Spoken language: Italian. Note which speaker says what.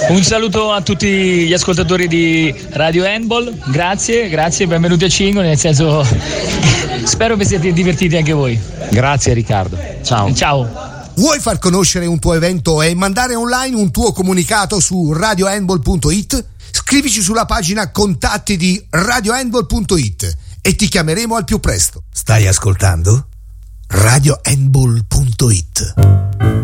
Speaker 1: Un saluto a tutti gli ascoltatori di Radio Handball, grazie, benvenuti a Cingoli, nel senso spero vi siate divertiti anche voi.
Speaker 2: Grazie Riccardo,
Speaker 1: Ciao.
Speaker 3: Vuoi far conoscere un tuo evento e mandare online un tuo comunicato su radiohandball.it? Scrivici sulla pagina contatti di radiohandball.it e ti chiameremo al più presto. Stai ascoltando? radiohandball.it